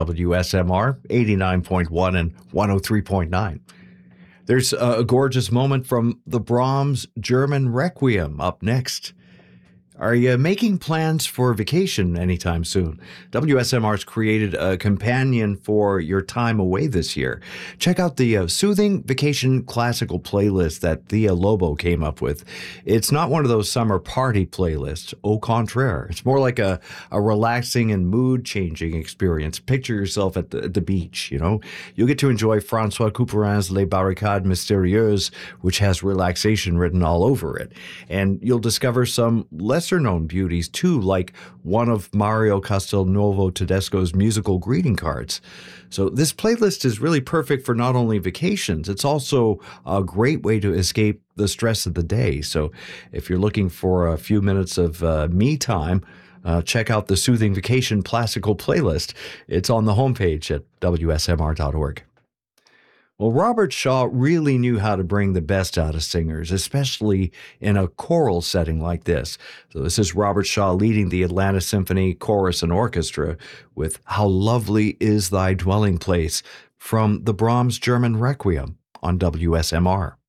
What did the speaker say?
WSMR 89.1 and 103.9. There's a gorgeous moment from the Brahms German Requiem up next. Are you making plans for vacation anytime soon? WSMR's created a companion for your time away this year. Check out the Soothing Vacation Classical playlist that Thea Lobo came up with. It's not one of those summer party playlists, au contraire. It's more like a relaxing and mood-changing experience. Picture yourself at the beach, you know? You'll get to enjoy François Couperin's Les Barricades Mystérieuses, which has relaxation written all over it. And you'll discover some lesser-known beauties, too, like one of Mario Castelnuovo Tedesco's musical greeting cards. So this playlist is really perfect for not only vacations, it's also a great way to escape the stress of the day. So if you're looking for a few minutes of me time, check out the Soothing Vacation Classical playlist. It's on the homepage at WSMR.org. Well, Robert Shaw really knew how to bring the best out of singers, especially in a choral setting like this. So this is Robert Shaw leading the Atlanta Symphony Chorus and Orchestra with How Lovely Is Thy Dwelling Place from the Brahms German Requiem on WSMR.